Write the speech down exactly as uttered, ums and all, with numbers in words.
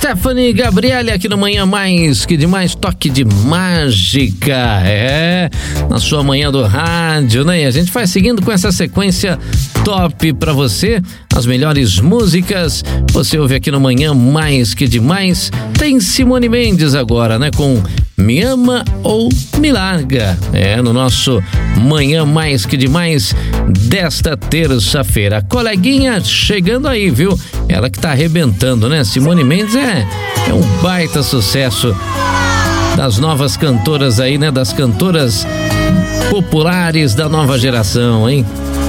Stephanie Gabriele aqui no Manhã Mais que Demais, toque de mágica, é, na sua manhã do rádio, né? E a gente vai seguindo com essa sequência top pra você, as melhores músicas, você ouve aqui no Manhã Mais que Demais. Tem Simone Mendes agora, né? Com Me Ama ou Me Larga, é, no nosso Manhã Mais que Demais desta terça-feira. Coleguinha chegando aí, viu? Ela que tá arrebentando, né? Simone Mendes é, é um baita sucesso das novas cantoras aí, né? Das cantoras populares da nova geração, hein?